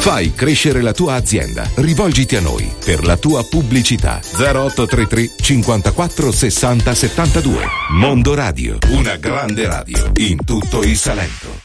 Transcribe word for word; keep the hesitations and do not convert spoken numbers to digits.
Fai crescere la tua azienda. Rivolgiti a noi per la tua pubblicità. zero otto tre tre cinquantaquattro sessanta settantadue. Mondo Radio, una grande radio in tutto il Salento.